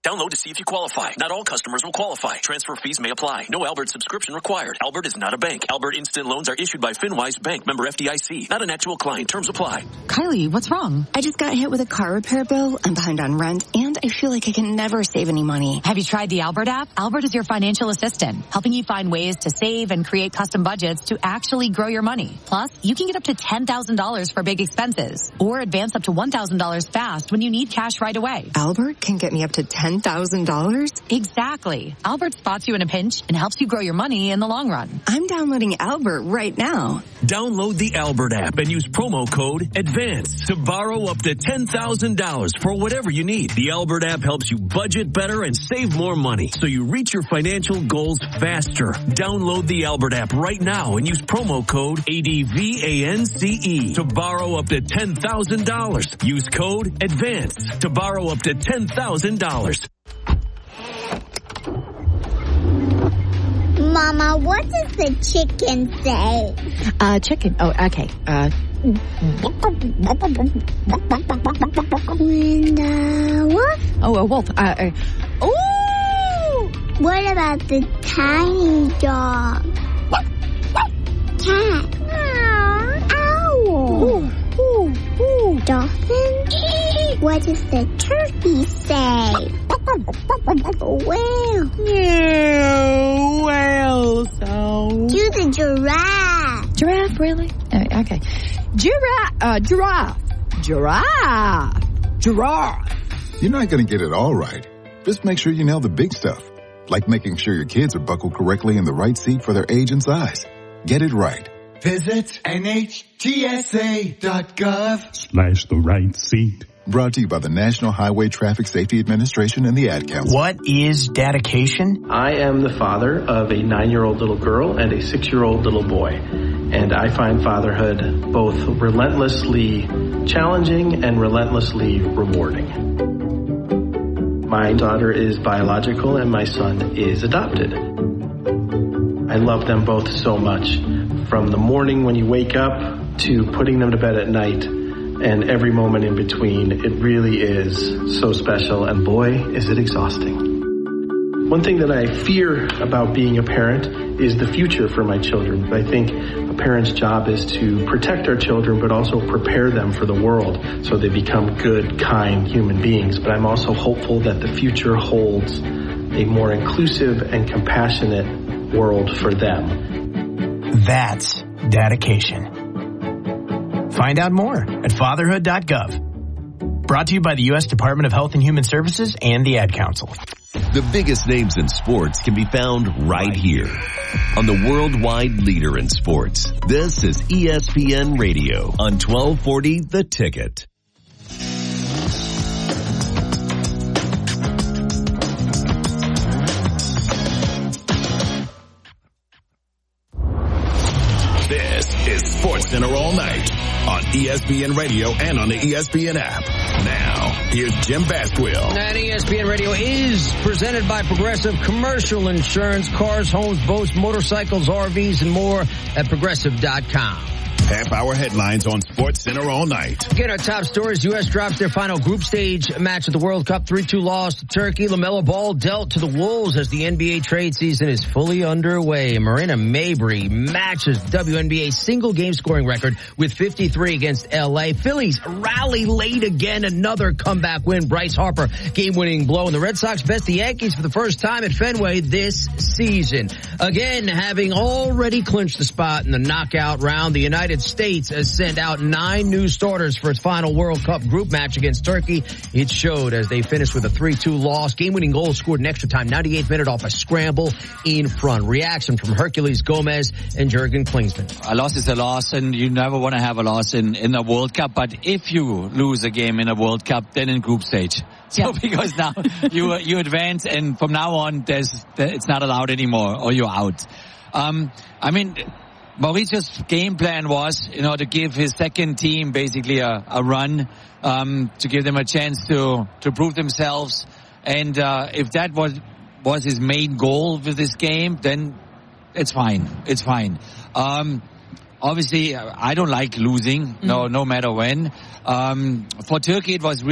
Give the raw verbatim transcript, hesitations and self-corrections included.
Download to see if you qualify. Not all customers will qualify. Transfer fees may apply. No Albert subscription required. Albert is not a bank. Albert Instant Loans are issued by FinWise Bank, member F D I C. Not an actual client. Terms apply. Kylie, what's wrong? I just got hit with a car repair bill. I'm behind on rent, and I feel like I can never save any money. Have you tried the Albert app? Albert is your financial assistant, helping you find ways to save and create custom budgets to actually grow your money. Plus, you can get up to ten thousand dollars for big expenses, or advance up to one thousand dollars fast when you need cash right away. Albert can get me up to ten thousand dollars? Exactly. Albert spots you in a pinch and helps you grow your money in the long run. I'm downloading Albert right now. Download the Albert app and use promo code ADVANCE to borrow up to ten thousand dollars for whatever you need. The Albert app helps you budget better and save more money so you reach your financial goals faster. Download the Albert app right now and use promo code ADVANCE to borrow up to ten thousand dollars. Use code ADVANCE to borrow up to ten thousand dollars. Mama, what does the chicken say? Uh, chicken. Oh, okay. Uh. And, uh, what? Oh, a wolf. Uh, uh, ooh! What about the tiny dog? Cat. Owl. Ooh, ooh, ooh. Dolphin. What does the turkey say? Whale. Yeah, whale sound. Do the giraffe. Giraffe, really? Uh, okay. Giraffe. Uh, giraffe. Giraffe. Giraffe. You're not going to get it all right. Just make sure you nail the big stuff, like making sure your kids are buckled correctly in the right seat for their age and size. Get it right. Visit N H T S A dot gov slash the right seat. Brought to you by the National Highway Traffic Safety Administration and the Ad Council. What is dedication? I am the father of a nine-year-old little girl and a six-year-old little boy. And I find fatherhood both relentlessly challenging and relentlessly rewarding. My daughter is biological and my son is adopted. I love them both so much. From the morning when you wake up to putting them to bed at night, and every moment in between, it really is so special, and boy, is it exhausting. One thing that I fear about being a parent is the future for my children. I think a parent's job is to protect our children, but also prepare them for the world so they become good, kind human beings. But I'm also hopeful that the future holds a more inclusive and compassionate world for them. That's dedication. Find out more at fatherhood dot gov. Brought to you by the U S Department of Health and Human Services and the Ad Council. The biggest names in sports can be found right here on the worldwide leader in sports. This is E S P N Radio on twelve forty The Ticket. This is SportsCenter All Night on E S P N Radio and on the E S P N app. Now, here's Jim Basquill. And E S P N Radio is presented by Progressive Commercial Insurance. Cars, homes, boats, motorcycles, R Vs, and more at progressive dot com. Half-hour headlines on SportsCenter All Night. Again, our top stories. U S drops their final group stage match of the World Cup. three two loss to Turkey. LaMelo Ball dealt to the Wolves as the N B A trade season is fully underway. Marina Mabrey matches W N B A single game scoring record with fifty-three against L A. Phillies rally late again. Another comeback win. Bryce Harper game-winning blow. And the Red Sox best the Yankees for the first time at Fenway this season. Again, having already clinched the spot in the knockout round, the United States has sent out nine new starters for its final World Cup group match against Turkey. It showed as they finished with a three two loss. Game-winning goal scored in extra time, ninety-eighth minute off a scramble in front. Reaction from Hercules Gomez and Jurgen Klinsmann. A loss is a loss, and you never want to have a loss in, in a World Cup. But if you lose a game in a World Cup, then in group stage. So yeah. Because now you you advance, and from now on, there's it's not allowed anymore, or you're out. Um, I mean, Mauricio's game plan was, you know, to give his second team basically a, a run, um, to give them a chance to, to prove themselves. And, uh, if that was, was his main goal with this game, then it's fine. It's fine. Um, obviously, I don't like losing, mm. no, no matter when. Um, for Turkey, it was really